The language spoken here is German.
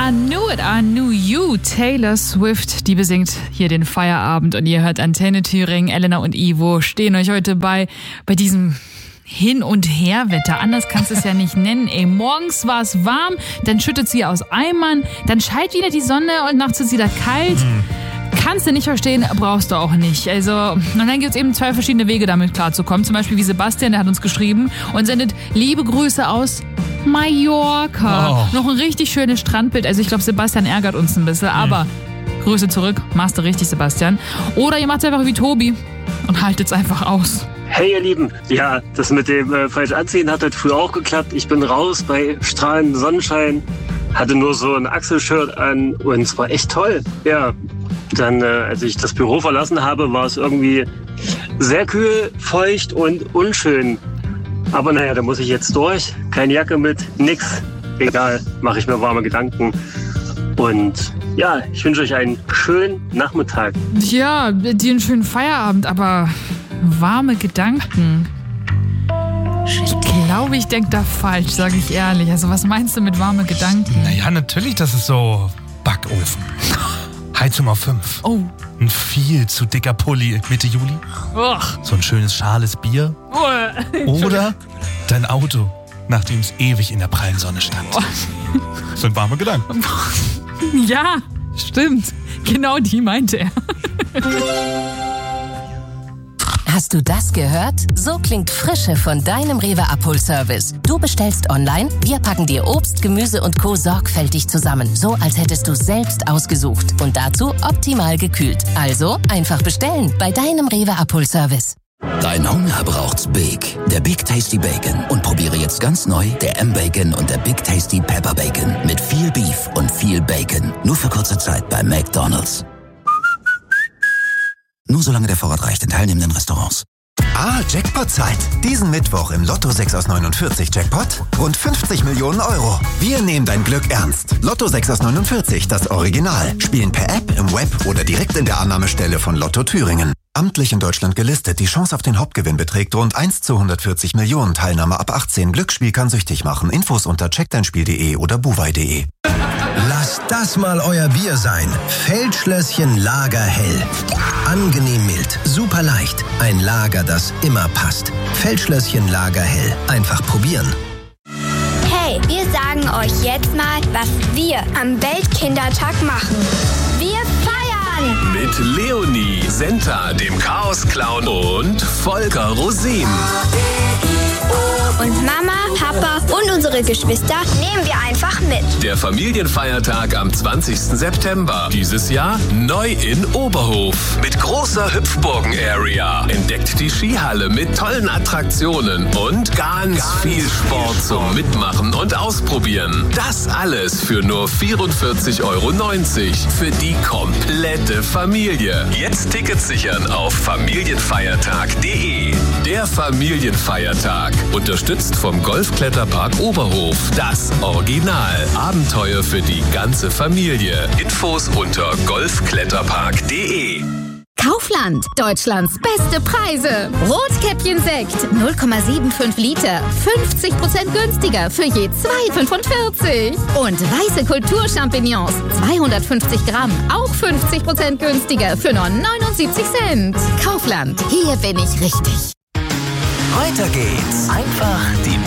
I knew you. Taylor Swift, die besingt hier den Feierabend und ihr hört Antenne Thüringen. Elena und Ivo stehen euch heute bei diesem Hin- und Herwetter. Anders kannst du es ja nicht nennen. Ey, morgens war es warm, dann schüttet sie aus Eimern, dann scheint wieder die Sonne und nachts ist wieder kalt. Kannst du nicht verstehen, brauchst du auch nicht. Also, und dann gibt es eben 2 verschiedene Wege, damit klarzukommen. Zum Beispiel wie Sebastian, der hat uns geschrieben und sendet liebe Grüße aus Mallorca. Noch ein richtig schönes Strandbild. Also ich glaube, Sebastian ärgert uns ein bisschen, aber Grüße zurück. Machst du richtig, Sebastian. Oder ihr macht es einfach wie Tobi und haltet es einfach aus. Hey ihr Lieben, ja, das mit dem falsch anziehen hat halt früher auch geklappt. Ich bin raus bei strahlendem Sonnenschein, hatte nur so ein Achselshirt an und es war echt toll. Ja, dann als ich das Büro verlassen habe, war es irgendwie sehr kühl, feucht und unschön. Aber naja, da muss ich jetzt durch. Keine Jacke mit, nix. Egal, mache ich mir warme Gedanken. Und ja, ich wünsche euch einen schönen Nachmittag. Ja, dir einen schönen Feierabend, aber warme Gedanken. Ich glaube, ich denke da falsch, sage ich ehrlich. Also was meinst du mit warme Gedanken? Naja, natürlich, das ist so Backofen. Heizung auf 5. Oh. Ein viel zu dicker Pulli Mitte Juli. Uch. So ein schönes schales Bier. Oder dein Auto, nachdem es ewig in der prallen Sonne stand. Das sind warme Gedanken. Ja, stimmt. Genau die meinte er. Hast du das gehört? So klingt Frische von deinem Rewe Abholservice. Du bestellst online, wir packen dir Obst, Gemüse und Co. sorgfältig zusammen. So, als hättest du selbst ausgesucht. Und dazu optimal gekühlt. Also einfach bestellen bei deinem Rewe Abholservice. Dein Hunger braucht's Big. Der Big Tasty Bacon. Und probiere jetzt ganz neu der M-Bacon und der Big Tasty Pepper Bacon. Mit viel Beef und viel Bacon. Nur für kurze Zeit bei McDonald's. Nur solange der Vorrat reicht in teilnehmenden Restaurants. Jackpot-Zeit. Diesen Mittwoch im Lotto 6 aus 49 Jackpot rund 50 Millionen Euro. Wir nehmen dein Glück ernst. Lotto 6 aus 49, das Original. Spielen per App, im Web oder direkt in der Annahmestelle von Lotto Thüringen. Amtlich in Deutschland gelistet. Die Chance auf den Hauptgewinn beträgt rund 1 zu 140 Millionen. Teilnahme ab 18. Glücksspiel kann süchtig machen. Infos unter checkdeinspiel.de oder buwei.de. Lasst das mal euer Bier sein. Feldschlösschen Lagerhell. Angenehm mild, super leicht. Ein Lager, das immer passt. Feldschlösschen Lagerhell. Einfach probieren. Hey, wir sagen euch jetzt mal, was wir am Weltkindertag machen. Wir feiern! Mit Leonie, Senta, dem Chaos-Clown und Volker Rosin. Und Mama, Papa und unsere Geschwister nehmen wir einfach mit. Der Familienfeiertag am 20. September. Dieses Jahr neu in Oberhof. Mit großer Hüpfburgen-Area. Entdeckt die Skihalle mit tollen Attraktionen und ganz viel Sport zum Mitmachen und Ausprobieren. Das alles für nur 44,90 € für die komplette Familie. Jetzt Tickets sichern auf familienfeiertag.de. Der Familienfeiertag. Unterstützt vom Golfkletterpark Oberhof. Das Original. Abenteuer für die ganze Familie. Infos unter golfkletterpark.de. Kaufland, Deutschlands beste Preise. Rotkäppchen-Sekt, 0,75 Liter, 50% günstiger für je 2,45. Und weiße Kulturchampignons, 250 Gramm, auch 50% günstiger für nur 79 Cent. Kaufland, hier bin ich richtig. Weiter geht's. Einfach die